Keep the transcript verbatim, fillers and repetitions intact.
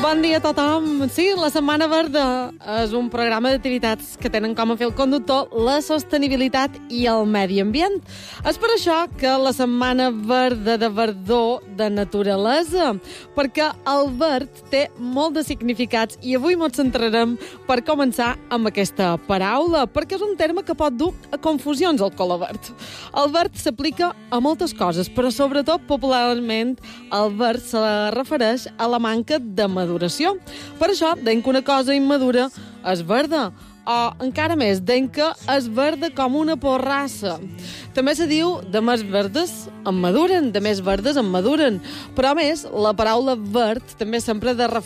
Bon dia a tothom. Sí, la Setmana Verda és un programa d'activitats que tenen com a fil conductor la sostenibilitat i el medi ambient. És per això que la Setmana Verda de verdor de naturalesa, perquè el verd té molt de significats i avui ens centrarem per començar amb aquesta paraula, perquè és un terme que pot dur a confusions el color verd. El verd s'aplica a moltes coses, però sobretot popularment el verd se refereix a la manca de maduració. Per això, deim que una cosa immadura és verda, o encara més, deim que és verda com una porrassa. També se diu de més verdes en maduren, de més verdes en maduren, però a més, la paraula verd també sempre de referir